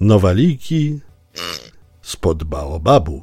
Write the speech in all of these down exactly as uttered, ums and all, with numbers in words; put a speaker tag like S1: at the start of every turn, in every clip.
S1: Nowaliki spod baobabu.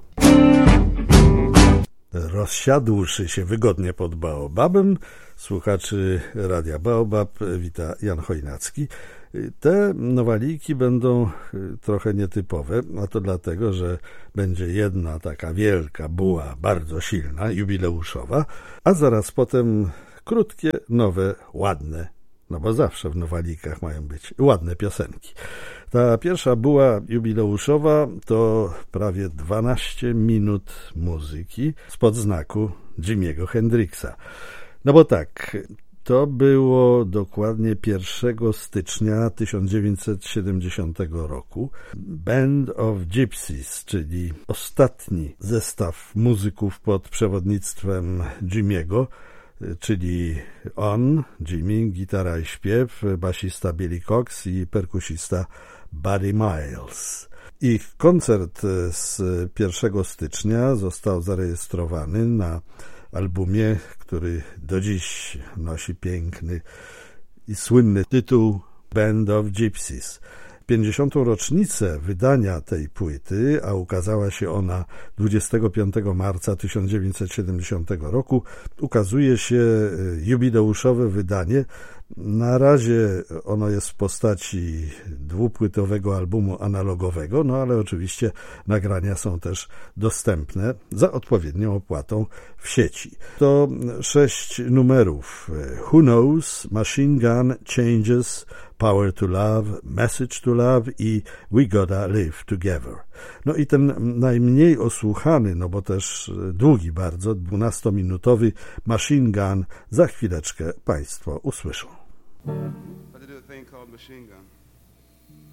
S1: Rozsiadłszy się wygodnie pod baobabem, słuchaczy Radia Baobab wita Jan Chojnacki. Te nowaliki będą trochę nietypowe, a to dlatego, że będzie jedna taka wielka buła, bardzo silna, jubileuszowa, a zaraz potem krótkie, nowe, ładne, no bo zawsze w nowalikach mają być ładne piosenki. Ta pierwsza buła jubileuszowa to prawie dwanaście minut muzyki spod znaku Jimiego Hendrixa. No bo tak, to było dokładnie pierwszego stycznia tysiąc dziewięćset siedemdziesiątego roku. Band of Gypsies, czyli ostatni zestaw muzyków pod przewodnictwem Jimiego, czyli on, Jimmy, gitara i śpiew, basista Billy Cox i perkusista Buddy Miles. Ich koncert z pierwszego stycznia został zarejestrowany na albumie, który do dziś nosi piękny i słynny tytuł Band of Gypsies. pięćdziesiątą rocznicę wydania tej płyty, a ukazała się ona dwudziestego piątego marca tysiąc dziewięćset siedemdziesiątego roku, ukazuje się jubileuszowe wydanie. Na razie ono jest w postaci dwupłytowego albumu analogowego, no ale oczywiście nagrania są też dostępne za odpowiednią opłatą w sieci. To sześć numerów: Who Knows, Machine Gun, Changes, Power to Love, Message to Love i We Gotta Live Together. No i ten najmniej osłuchany, no bo też długi bardzo, dwunastominutowy Machine Gun za chwileczkę Państwo usłyszą.
S2: I did a thing called Machine Gun.